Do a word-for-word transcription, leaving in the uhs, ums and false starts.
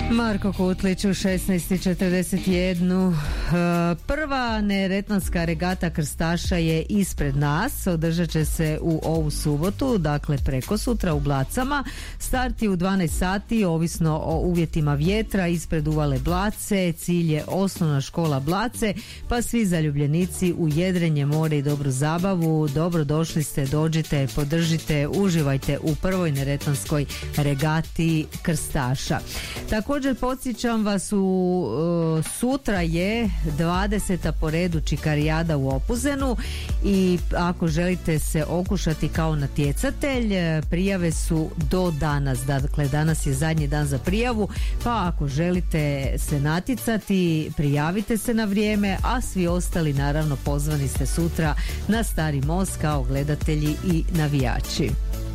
Marko Kutlić u šesnaest i četrdeset jedan. Prva neretvanska regata krstaša je ispred nas. Održat će se u ovu subotu, dakle preko sutra u Blacama. Start je u dvanaest sati, ovisno o uvjetima vjetra. Ispred uvale Blace, cilj je osnovna škola Blace, pa svi zaljubljenici u jedrenje, more i dobru zabavu. Dobro došli ste, dođite, podržite, uživajte u prvoj neretvanskoj regati krstaša. Također podsjećam vas, u uh, sutra je dvadeseta po redu Čikarijada u Opuzenu i ako želite se okušati kao natjecatelj, prijave su do danas, dakle danas je zadnji dan za prijavu, pa ako želite se natjecati, prijavite se na vrijeme, a svi ostali naravno pozvani ste sutra na Stari most kao gledatelji i navijači.